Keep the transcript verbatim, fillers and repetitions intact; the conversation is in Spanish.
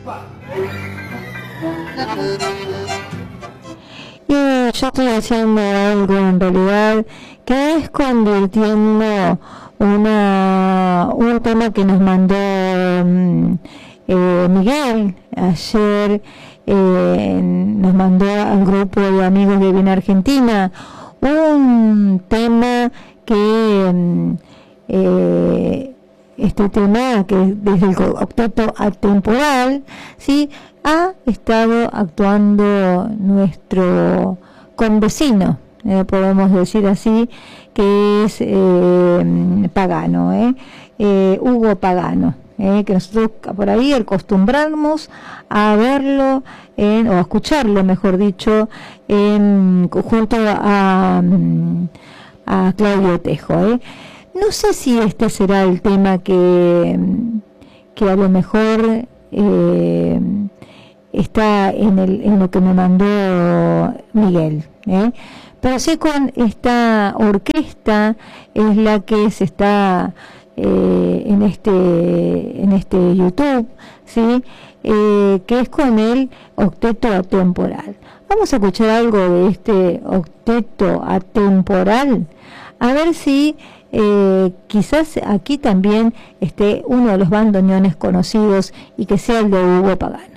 Y yo estoy haciendo algo en realidad que es convirtiendo una un tema que nos mandó um, eh, Miguel ayer, eh, nos mandó al grupo de amigos de Bien Argentina un tema que um, eh, este tema que desde el octeto atemporal, ¿sí?, ha estado actuando nuestro convecino, eh, podemos decir así, que es eh, Pagano, eh, eh, Hugo Pagano, eh, que nosotros por ahí acostumbramos a verlo en, o a escucharlo, mejor dicho, en, junto a, a Claudio Tejo. Eh. No sé si este será el tema que, que a lo mejor eh, está en, el, en lo que me mandó Miguel, ¿eh? Pero sí, con esta orquesta es la que se está eh, en este en este YouTube, ¿sí?, eh, que es con el octeto atemporal. Vamos a escuchar algo de este octeto atemporal, a ver si eh, quizás aquí también esté uno de los bandoneones conocidos y que sea el de Hugo Pagano.